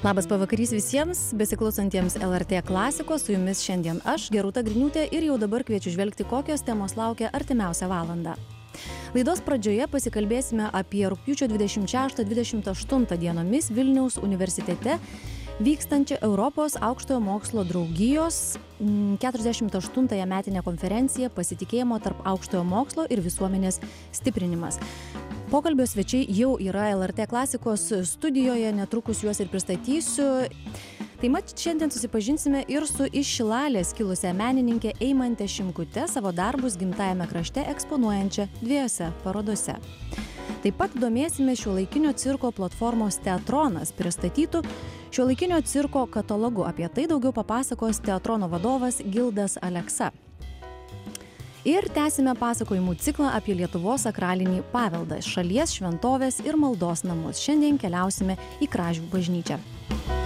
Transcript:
Labas pavakarys visiems, besiklausantiems LRT klasikos, su jumis šiandien aš, Gerūta Griniūtė, ir jau dabar kviečiu žvelgti, kokios temos laukia artimiausią valandą. Laidos pradžioje pasikalbėsime apie rugpjūčio 26-28 dienomis Vilniaus universitete vykstančią Europos aukštojo mokslo draugijos 48-ąją metinę konferenciją Pasitikėjimo tarp aukštojo mokslo ir visuomenės stiprinimas. Pokalbio svečiai jau yra LRT klasikos studijoje, netrukus juos ir pristatysiu. Tai mat šiandien susipažinsime ir su iš Šilalės kilusią menininkę Eimantę Šimkutę, savo darbus gimtajame krašte eksponuojančią dviejose parodose. Taip pat domėsime šiuolaikinio cirko platformos Teatronas pristatytų šiuolaikinio cirko katalogu. Apie tai daugiau papasakos Teatrono vadovas Gildas Aleksa. Ir tęsime pasakojimų ciklą apie Lietuvos sakralinį paveldą, šalies šventovės ir maldos namus. Šiandien keliausime į Kražių bažnyčią.